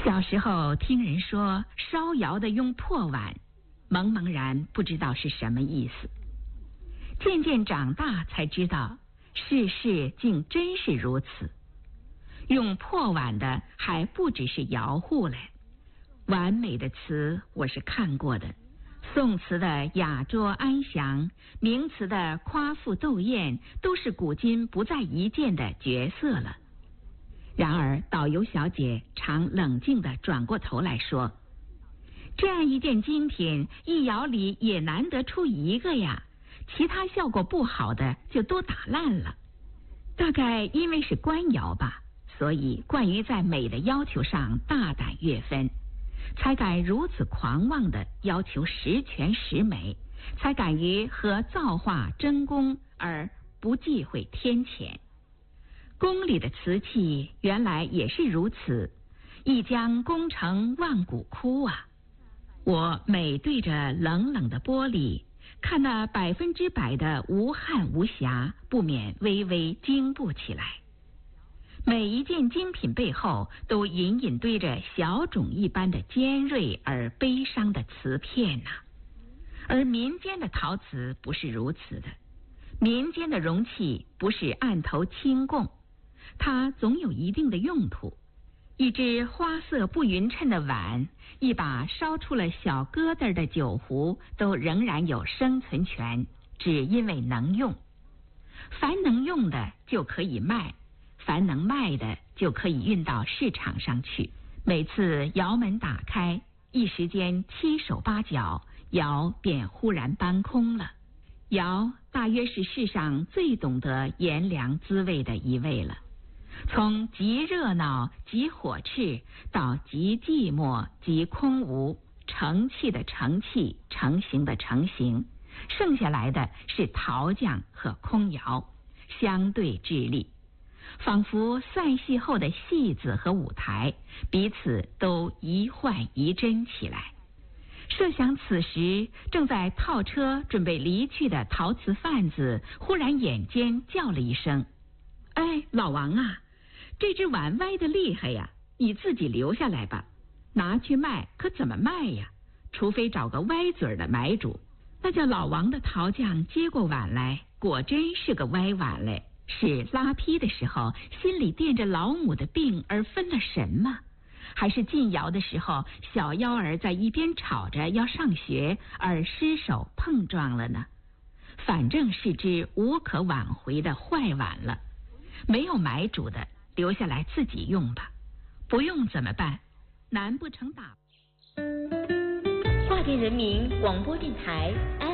小时候听人说烧窑的用破碗，茫茫然不知道是什么意思。渐渐长大才知道，世事竟真是如此。用破碗的还不只是窑户嘞，完美的词我是看过的，宋词的雅卓安详，名词的夸父斗艳，都是古今不再一见的角色了。然而导游小姐常冷静地转过头来说，这样一件精品，一窑里也难得出一个呀，其他效果不好的就都打烂了。大概因为是官窑吧，所以惯于在美的要求上大胆越分，才敢如此狂妄地要求十全十美，才敢于和造化争功而不忌讳天谴。宫里的瓷器原来也是如此，一将功成万骨枯啊！我每对着冷冷的玻璃，看那100%的无憾无瑕，不免微微惊怖起来。每一件精品背后都隐隐堆着小种一般的尖锐而悲伤的瓷片呐。而民间的陶瓷不是如此的，民间的容器不是案头清供，它总有一定的用途。一只花色不匀称的碗，一把烧出了小疙瘩的酒壶，都仍然有生存权，只因为能用。凡能用的就可以卖，凡能卖的就可以运到市场上去。每次窑门打开，一时间7手8脚，窑便忽然搬空了。窑大约是世上最懂得炎凉滋味的一位了。从极热闹极火炽到极寂寞极空无，成器的成器，成型的成型，剩下来的是陶匠和空窑，相对致力，仿佛散戏后的戏子和舞台，彼此都一换一真起来。设想此时正在套车准备离去的陶瓷贩子，忽然眼尖叫了一声：“哎，老王啊，这只碗歪得厉害呀，你自己留下来吧，拿去卖可怎么卖呀？除非找个歪嘴的买主。”那叫老王的陶匠接过碗来，果真是个歪碗嘞，是拉坯的时候心里惦着老母的病而分了神吗？还是进窑的时候小幺儿在一边吵着要上学而失手碰撞了呢？反正是只无可挽回的坏碗了，没有买主的，留下来自己用吧，不用怎么办？难不成打？ 华电人民广播电台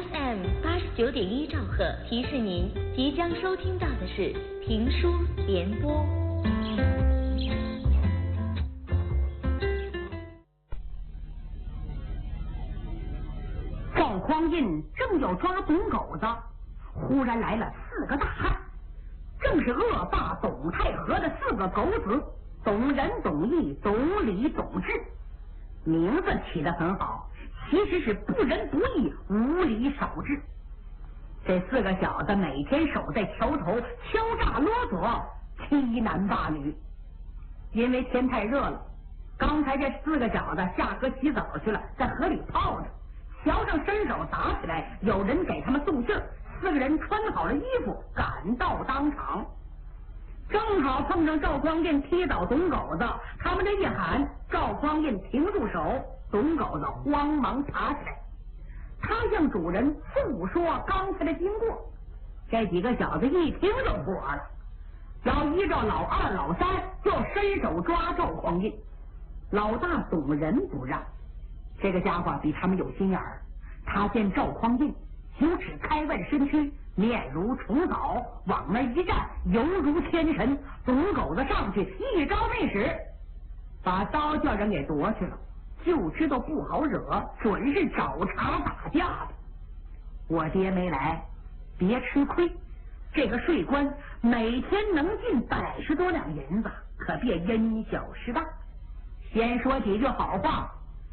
FM 89.1兆赫提示您，即将收听到的是评书联播。 赵匡胤正要抓董狗子，忽然来了4个大汉，正是恶霸董太和的4个狗子，董仁、董义、董李、董志。名字起得很好，其实是不仁不义、无理少治。这4个小子每天守在桥头敲诈啰嗦，欺男霸女。因为天太热了，刚才这4个小子下河洗澡去了，在河里泡着，桥上伸手打起来，有人给他们送信，4个人穿好了衣服赶到当场，正好碰上赵匡胤踢倒董狗子，他们这一喊，赵匡胤停住手，董狗子慌忙爬起来，他向主人诉说刚才的经过。这几个小子一听就火了，要依照老2、老3就伸手抓赵匡胤。老大董仁不让，这个家伙比他们有心眼儿，他见赵匡胤9尺开外身躯，面如重枣，往那一站，犹如天神。董狗子上去一招没使，把刀叫人给夺去了，就知道不好惹，准是找茬打架的。我爹没来，别吃亏，这个税官每天能进110多两银子，可别因小失大。先说几句好话，